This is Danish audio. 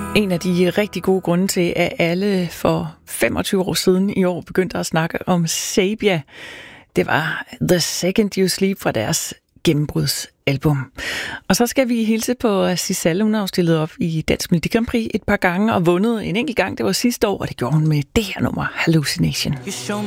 En af de rigtig gode grunde til, at alle for 25 år siden i år begyndte at snakke om Saybia, det var The Second You Sleep fra deres gennembrudsalbum. Og så skal vi hilse på Sisalle. Hun har jo stillet op i Dansk Melodi Grand Prix et par gange og vundet en enkelt gang. Det var sidste år, og det gjorde hun med det her nummer, Hallucination. You show